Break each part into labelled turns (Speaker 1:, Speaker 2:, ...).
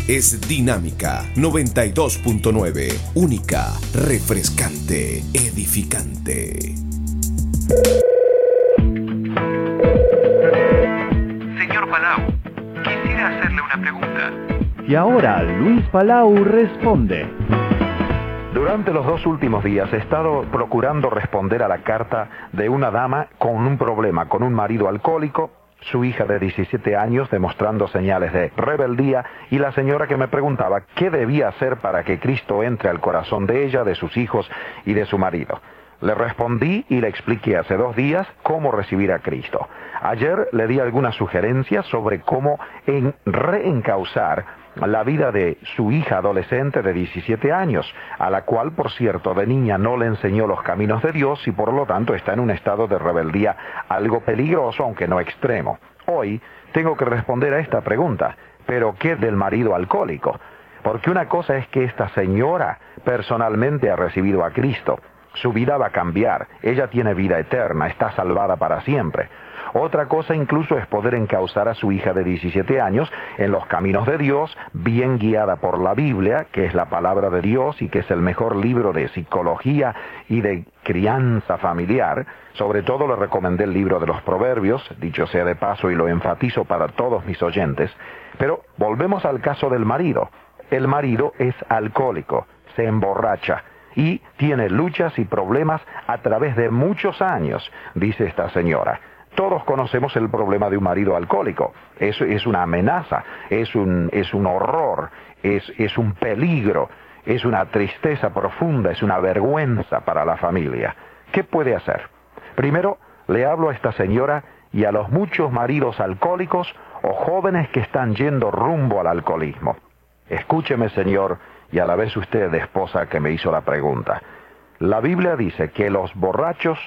Speaker 1: es dinámica, 92.9, única, refrescante, edificante.
Speaker 2: Señor Palau, quisiera hacerle una pregunta.
Speaker 3: Y ahora Luis Palau responde.
Speaker 4: Durante los 2 últimos días he estado procurando responder a la carta de una dama con un problema, con un marido alcohólico, su hija de 17 años demostrando señales de rebeldía y la señora que me preguntaba qué debía hacer para que Cristo entre al corazón de ella, de sus hijos y de su marido. Le respondí y le expliqué hace 2 días cómo recibir a Cristo. Ayer le di algunas sugerencias sobre cómo reencauzar la vida de su hija adolescente de 17 años, a la cual, por cierto, de niña no le enseñó los caminos de Dios y por lo tanto está en un estado de rebeldía algo peligroso, aunque no extremo. Hoy tengo que responder a esta pregunta, ¿pero qué del marido alcohólico? Porque una cosa es que esta señora personalmente ha recibido a Cristo. Su vida va a cambiar, ella tiene vida eterna, está salvada para siempre. Otra cosa incluso es poder encauzar a su hija de 17 años en los caminos de Dios, bien guiada por la Biblia, que es la palabra de Dios y que es el mejor libro de psicología y de crianza familiar. Sobre todo le recomendé el libro de los Proverbios, dicho sea de paso y lo enfatizo para todos mis oyentes. Pero volvemos al caso del marido. El marido es alcohólico, se emborracha y tiene luchas y problemas a través de muchos años, dice esta señora. Todos conocemos el problema de un marido alcohólico. Es una amenaza, es un horror, es un peligro, es una tristeza profunda, es una vergüenza para la familia. ¿Qué puede hacer? Primero, le hablo a esta señora y a los muchos maridos alcohólicos o jóvenes que están yendo rumbo al alcoholismo. Escúcheme, señor, y a la vez usted, esposa, que me hizo la pregunta. La Biblia dice que los borrachos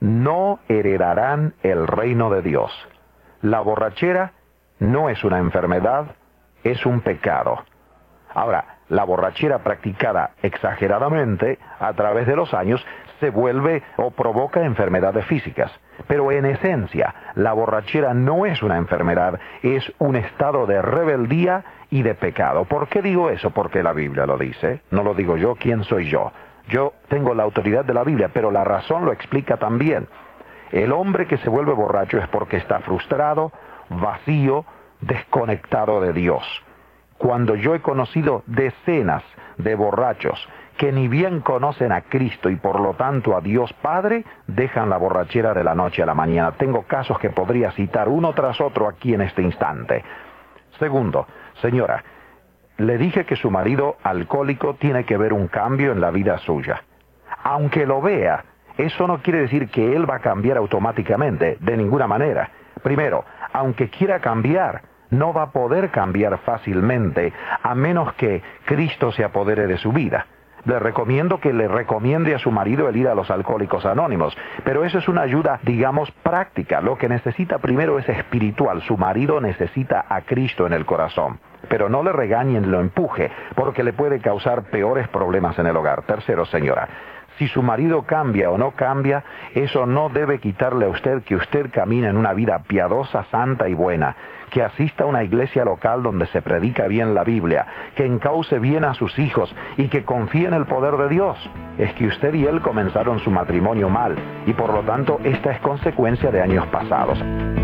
Speaker 4: no heredarán el reino de Dios. La borrachera no es una enfermedad, es un pecado. Ahora, la borrachera practicada exageradamente a través de los años se vuelve o provoca enfermedades físicas. Pero en esencia, la borrachera no es una enfermedad, es un estado de rebeldía y de pecado. ¿Por qué digo eso? Porque la Biblia lo dice. No lo digo yo, ¿quién soy yo? Yo tengo la autoridad de la Biblia, pero la razón lo explica también. El hombre que se vuelve borracho es porque está frustrado, vacío, desconectado de Dios. Cuando yo he conocido decenas de borrachos que ni bien conocen a Cristo y por lo tanto a Dios Padre, dejan la borrachera de la noche a la mañana. Tengo casos que podría citar uno tras otro aquí en este instante. Segundo, señora, le dije que su marido alcohólico tiene que ver un cambio en la vida suya. Aunque lo vea, eso no quiere decir que él va a cambiar automáticamente, de ninguna manera. Primero, aunque quiera cambiar, no va a poder cambiar fácilmente, a menos que Cristo se apodere de su vida. Le recomiendo que le recomiende a su marido el ir a los Alcohólicos Anónimos, pero eso es una ayuda, digamos, práctica. Lo que necesita primero es espiritual. Su marido necesita a Cristo en el corazón. Pero no le regañen, lo empuje, porque le puede causar peores problemas en el hogar. Tercero, señora, si su marido cambia o no cambia, eso no debe quitarle a usted que usted camine en una vida piadosa, santa y buena, que asista a una iglesia local donde se predica bien la Biblia, que encauce bien a sus hijos y que confíe en el poder de Dios. Es que usted y él comenzaron su matrimonio mal y por lo tanto esta es consecuencia de años pasados.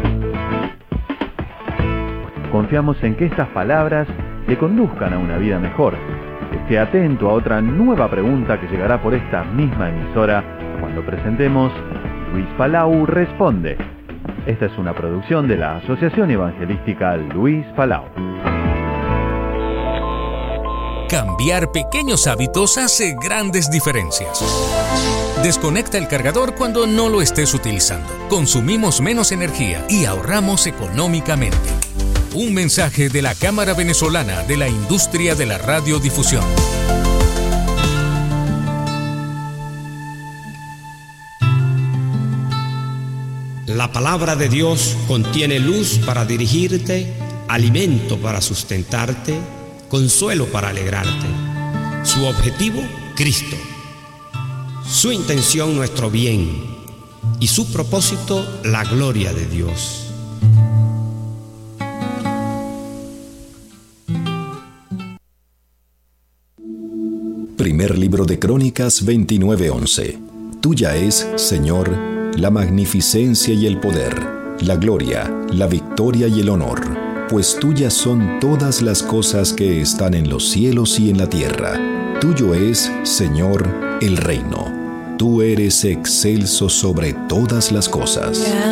Speaker 3: Confiamos en que estas palabras le conduzcan a una vida mejor. Esté atento a otra nueva pregunta que llegará por esta misma emisora cuando presentemos Luis Palau Responde. Esta es una producción de la Asociación Evangelística Luis Palau.
Speaker 5: Cambiar pequeños hábitos hace grandes diferencias. Desconecta el cargador cuando no lo estés utilizando. Consumimos menos energía y ahorramos económicamente. Un mensaje de la Cámara Venezolana de la Industria de la Radiodifusión.
Speaker 6: La palabra de Dios contiene luz para dirigirte, alimento para sustentarte, consuelo para alegrarte. Su objetivo, Cristo. Su intención, nuestro bien. Y su propósito, la gloria de Dios.
Speaker 7: Primer libro de Crónicas 29:11. Tuya es, Señor, la magnificencia y el poder, la gloria, la victoria y el honor, pues tuyas son todas las cosas que están en los cielos y en la tierra. Tuyo es, Señor, el reino. Tú eres excelso sobre todas las cosas.